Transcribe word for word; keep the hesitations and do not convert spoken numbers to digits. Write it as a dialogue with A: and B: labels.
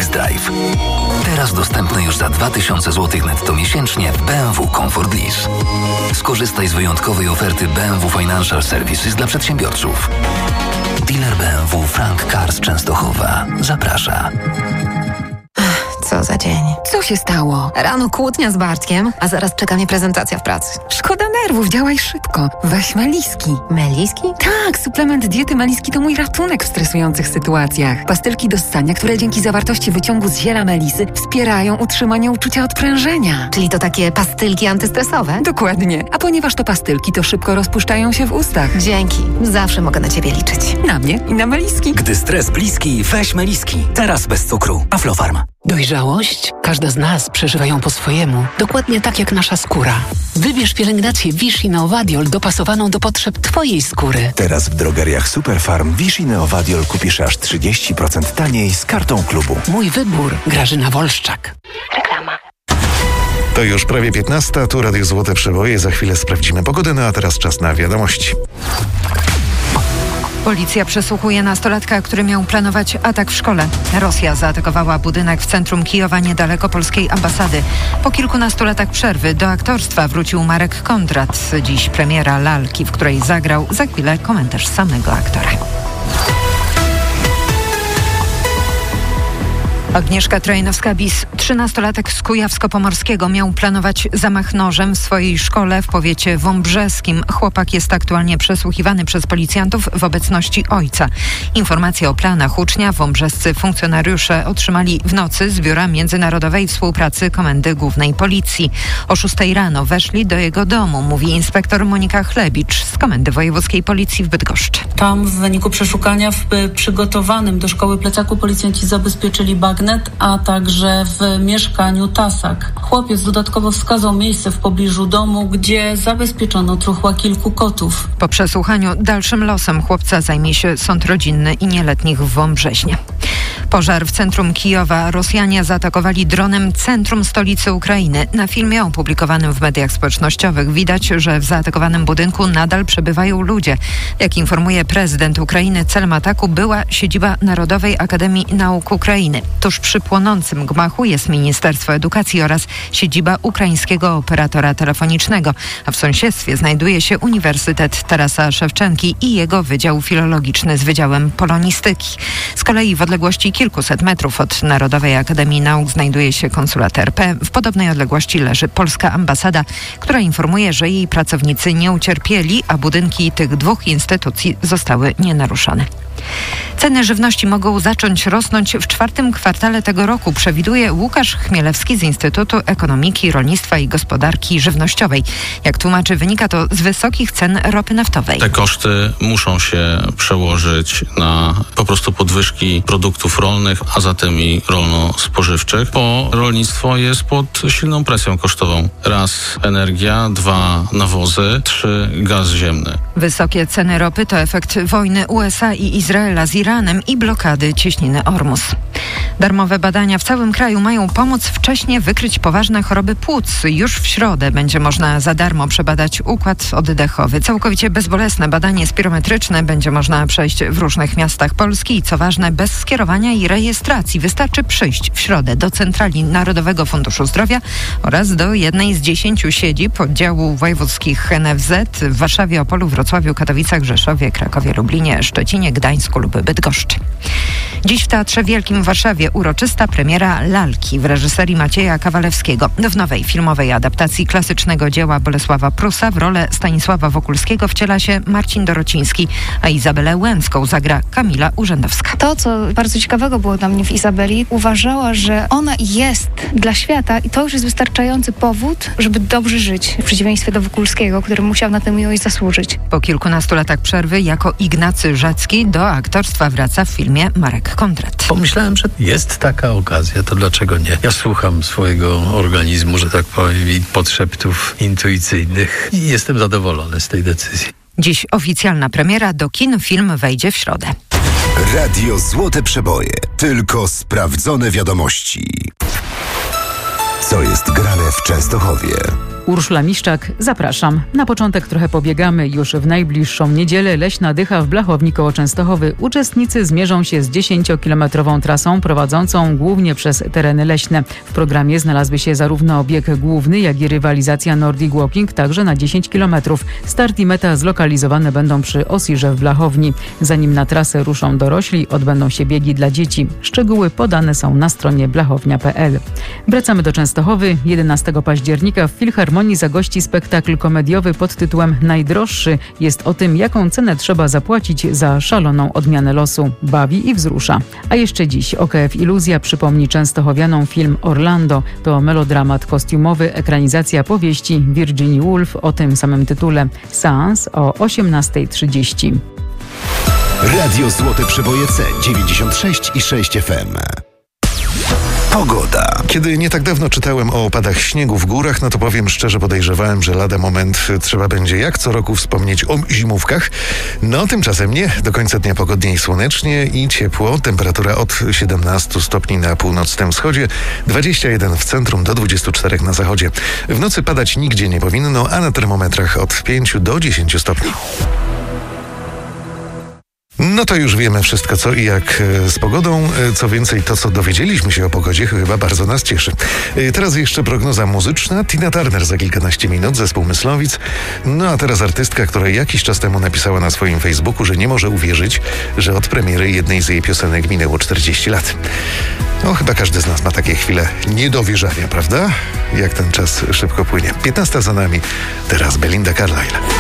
A: X-Drive. Teraz dostępny już za dwa tysiące złotych netto miesięcznie w B M W Comfort Lease. Skorzystaj z wyjątkowej oferty B M W Financial Services dla przedsiębiorców. Dealer B M W Frank Cars Częstochowa zaprasza.
B: Co za dzień. Co się stało? Rano kłótnia z Bartkiem, a zaraz czeka mnie prezentacja w pracy.
C: Szkoda nerwów, działaj szybko. Weź Meliski.
B: Meliski?
C: Tak, suplement diety Meliski to mój ratunek w stresujących sytuacjach. Pastylki do ssania, które dzięki zawartości wyciągu z ziela melisy wspierają utrzymanie uczucia odprężenia.
B: Czyli to takie pastylki antystresowe?
C: Dokładnie. A ponieważ to pastylki, to szybko rozpuszczają się w ustach.
B: Dzięki. Zawsze mogę na Ciebie liczyć.
C: Na mnie i na Meliski.
D: Gdy stres bliski, weź Meliski. Teraz bez cukru. Aflofarm.
E: Dojrzałość? Każda z nas przeżywa ją po swojemu, dokładnie tak jak nasza skóra. Wybierz pielęgnację Vichy Neovadiol dopasowaną do potrzeb Twojej skóry.
F: Teraz w drogeriach Superfarm Vichy Neovadiol kupisz aż trzydzieści procent taniej z kartą klubu.
E: Mój wybór. Grażyna Wolszczak.
B: Reklama.
G: To już prawie piętnasta, tu Radio Złote Przeboje. Za chwilę sprawdzimy pogodę, no a teraz czas na wiadomości.
H: Policja przesłuchuje nastolatka, który miał planować atak w szkole. Rosja zaatakowała budynek w centrum Kijowa niedaleko polskiej ambasady. Po kilkunastu latach przerwy do aktorstwa wrócił Marek Kondrat. Dziś premiera lalki, w której zagrał. Za chwilę komentarz samego aktora. Agnieszka Trajnowska-Bis, trzynastolatek z Kujawsko-Pomorskiego, miał planować zamach nożem w swojej szkole w powiecie wąbrzeskim. Chłopak jest aktualnie przesłuchiwany przez policjantów w obecności ojca. Informacje o planach ucznia wąbrzescy funkcjonariusze otrzymali w nocy z Biura Międzynarodowej Współpracy Komendy Głównej Policji. O szóstej rano weszli do jego domu, mówi inspektor Monika Chlebicz z Komendy Wojewódzkiej Policji w Bydgoszczy.
I: Tam w wyniku przeszukania w przygotowanym do szkoły plecaku policjanci zabezpieczyli bagnet, a także w mieszkaniu tasak. Chłopiec dodatkowo wskazał miejsce w pobliżu domu, gdzie zabezpieczono truchła kilku kotów.
H: Po przesłuchaniu dalszym losem chłopca zajmie się sąd rodzinny i nieletnich w Wąbrześnie. Pożar w centrum Kijowa. Rosjanie zaatakowali dronem centrum stolicy Ukrainy. Na filmie opublikowanym w mediach społecznościowych widać, że w zaatakowanym budynku nadal przebywają ludzie. Jak informuje prezydent Ukrainy, celem ataku była siedziba Narodowej Akademii Nauk Ukrainy. Tuż przy płonącym gmachu jest Ministerstwo Edukacji oraz siedziba ukraińskiego operatora telefonicznego, a w sąsiedztwie znajduje się Uniwersytet Tarasa Szewczenki i jego Wydział Filologiczny z Wydziałem Polonistyki. Z kolei w odległości kilkuset metrów od Narodowej Akademii Nauk znajduje się konsulat R P. W podobnej odległości leży polska ambasada, która informuje, że jej pracownicy nie ucierpieli, a budynki tych dwóch instytucji zostały nienaruszone. Ceny żywności mogą zacząć rosnąć w czwartym kwartale tego roku, przewiduje Łukasz Chmielewski z Instytutu Ekonomiki, Rolnictwa i Gospodarki Żywnościowej. Jak tłumaczy, wynika to z wysokich cen ropy naftowej.
J: Te koszty muszą się przełożyć na po prostu podwyżki produktów rolnych, a zatem i rolno-spożywczych, bo rolnictwo jest pod silną presją kosztową. Raz energia, dwa nawozy, trzy gaz ziemny.
H: Wysokie ceny ropy to efekt wojny U S A i Izraela z Iranem i blokady cieśniny Ormus. Darmowe badania w całym kraju mają pomóc wcześnie wykryć poważne choroby płuc. Już w środę będzie można za darmo przebadać układ oddechowy. Całkowicie bezbolesne badanie spirometryczne będzie można przejść w różnych miastach Polski i co ważne, bez skierowania i rejestracji. Wystarczy przyjść w środę do Centrali Narodowego Funduszu Zdrowia oraz do jednej z dziesięciu siedzib oddziałów wojewódzkich N F Z w Warszawie, Opolu, Wrocławiu, Katowicach, Rzeszowie, Krakowie, Lublinie, Szczecinie, Gdańsku lub Bydgoszczy. Dziś w Teatrze Wielkim w Warszawie uroczysta premiera Lalki w reżyserii Macieja Kawalewskiego. W nowej filmowej adaptacji klasycznego dzieła Bolesława Prusa w rolę Stanisława Wokulskiego wciela się Marcin Dorociński, a Izabelę Łęcką zagra Kamila Urzędowska.
K: To, co bardzo ciekawego było dla mnie w Izabeli, uważała, że ona jest dla świata i to już jest wystarczający powód, żeby dobrze żyć, w przeciwieństwie do Wokulskiego, który musiał na tę miłość zasłużyć.
H: Po kilkunastu latach przerwy jako Ignacy Rzecki do aktorstwa wraca w filmie Marek Kondrat.
L: Pomyślałem, że jest taka okazja, to dlaczego nie? Ja słucham swojego organizmu, że tak powiem, i podszeptów intuicyjnych i jestem zadowolony z tej decyzji.
H: Dziś oficjalna premiera, do kin film wejdzie w środę.
A: Radio Złote Przeboje. Tylko sprawdzone wiadomości. Co jest grane w Częstochowie?
M: Urszula Miszczak, zapraszam. Na początek trochę pobiegamy. Już w najbliższą niedzielę Leśna Dycha w Blachowni koło Częstochowy. Uczestnicy zmierzą się z dziesięciokilometrową trasą prowadzącą głównie przez tereny leśne. W programie znalazły się zarówno bieg główny, jak i rywalizacja Nordic Walking, także na dziesięć kilometrów. Start i meta zlokalizowane będą przy Osirze w Blachowni. Zanim na trasę ruszą dorośli, odbędą się biegi dla dzieci. Szczegóły podane są na stronie blachownia kropka p l. Wracamy do Częstochowy. jedenastego października w Filharmonii zagości spektakl komediowy pod tytułem Najdroższy. Jest o tym, jaką cenę trzeba zapłacić za szaloną odmianę losu. Bawi i wzrusza. A jeszcze dziś O K F Iluzja przypomni częstochowianom film Orlando. To melodramat kostiumowy, ekranizacja powieści Virginia Woolf o tym samym tytule. Seans o osiemnasta trzydzieści.
F: Radio Złote Przeboje C dziewięćdziesiąt sześć i sześć F M. Pogoda.
G: Kiedy nie tak dawno czytałem o opadach śniegu w górach, no to powiem szczerze, podejrzewałem, że lada moment trzeba będzie jak co roku wspomnieć o zimówkach. No tymczasem nie. Do końca dnia pogodnie i słonecznie i ciepło. Temperatura od siedemnastu stopni na północnym wschodzie, dwadzieścia jeden w centrum do dwudziestu czterech na zachodzie. W nocy padać nigdzie nie powinno, a na termometrach od pięciu do dziesięciu stopni. No to już wiemy wszystko co i jak z pogodą. Co więcej, to co dowiedzieliśmy się o pogodzie chyba bardzo nas cieszy. Teraz jeszcze prognoza muzyczna. Tina Turner za kilkanaście minut, zespół Myslowic. No a teraz artystka, która jakiś czas temu napisała na swoim Facebooku, że nie może uwierzyć, że od premiery jednej z jej piosenek minęło czterdzieści lat. No chyba każdy z nas ma takie chwile niedowierzania, prawda? Jak ten czas szybko płynie. piętnasta za nami, teraz Belinda Carlisle.